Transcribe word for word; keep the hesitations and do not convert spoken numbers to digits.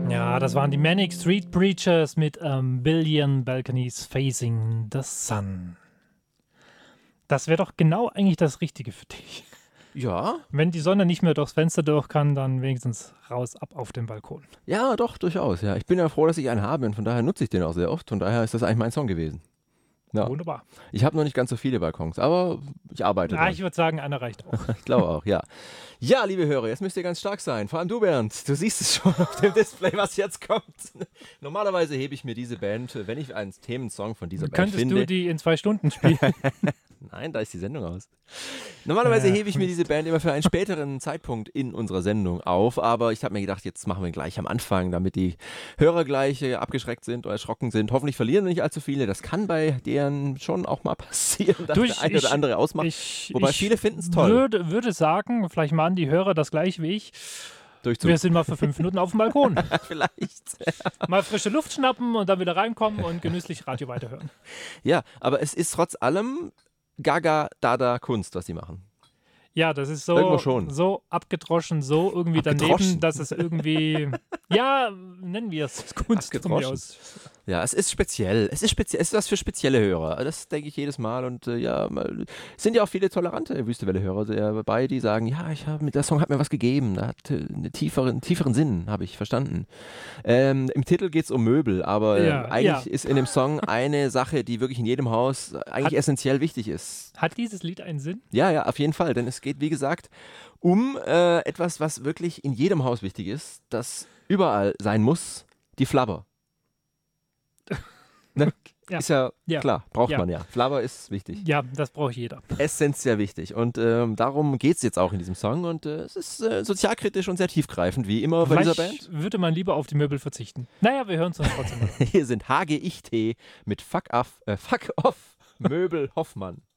Ja, das waren die Manic Street Preachers mit ähm, Billion Balconies Facing the Sun. Das wäre doch genau eigentlich das Richtige für dich. Ja. Wenn die Sonne nicht mehr durchs Fenster durch kann, dann wenigstens raus, ab auf den Balkon. Ja, doch, durchaus. Ja. Ich bin ja froh, dass ich einen habe und von daher nutze ich den auch sehr oft. Von daher ist das eigentlich mein Song gewesen. Ja. Wunderbar. Ich habe noch nicht ganz so viele Balkons, aber ich arbeite Ja, dran. ich würde sagen, einer reicht auch. Ich glaube auch, ja. Ja, liebe Hörer, jetzt müsst ihr ganz stark sein. Vor allem du, Bernd. Du siehst es schon auf dem Display, was jetzt kommt. Normalerweise hebe ich mir diese Band, wenn ich einen Themensong von dieser Band Könntest finde. du die in zwei Stunden spielen? Nein, da ist die Sendung aus. Normalerweise Ja, hebe ich mir diese Band immer für einen späteren Zeitpunkt in unserer Sendung auf, aber ich habe mir gedacht, jetzt machen wir gleich am Anfang, damit die Hörer gleich äh, abgeschreckt sind oder erschrocken sind. Hoffentlich verlieren wir nicht allzu viele. Das kann bei deren schon auch mal passieren, dass Du, der ich- eine oder ich- andere ausmacht. Ich, Wobei ich viele finden es toll. Würde, würde sagen, vielleicht machen die Hörer das gleich wie ich. Durchzug. Wir sind mal für fünf Minuten auf dem Balkon. Vielleicht. Mal frische Luft schnappen und dann wieder reinkommen und genüsslich Radio weiterhören. Ja, aber es ist trotz allem Gaga, Dada Kunst, was sie machen. Ja, das ist Irgendwo so, schon. so abgedroschen, so irgendwie Abgedroschen. daneben, dass es irgendwie, ja, nennen wir es Kunst von mir Abgedroschen. aus. Ja, es ist speziell. Es ist speziell. Es ist was für spezielle Hörer. Das denke ich jedes Mal. Und äh, ja, mal, es sind ja auch viele tolerante Wüstewelle-Hörer dabei, die sagen, ja, ich hab, der Song hat mir was gegeben. Da hat äh, einen tieferen, tieferen Sinn, habe ich verstanden. Ähm, Im Titel geht es um Möbel, aber äh, Ja, eigentlich ja. ist in dem Song eine Sache, die wirklich in jedem Haus eigentlich Hat- essentiell wichtig ist. Hat dieses Lied einen Sinn? Ja, ja, auf jeden Fall. Denn es geht, wie gesagt, um äh, etwas, was wirklich in jedem Haus wichtig ist, das überall sein muss, die Flabber. Ne? Ja. Ist ja, Ja. klar, braucht Ja. man ja. Flabber ist wichtig. Ja, das braucht jeder. Essentiell wichtig. Und ähm, darum geht es jetzt auch in diesem Song. Und äh, es ist äh, sozialkritisch und sehr tiefgreifend, wie immer bei dieser Band. Vielleicht würde man lieber auf die Möbel verzichten. Naja, wir hören es uns trotzdem mal. Hier sind H G Ich T mit Fuck Off, äh, Fuck Off Möbel Hoffmann.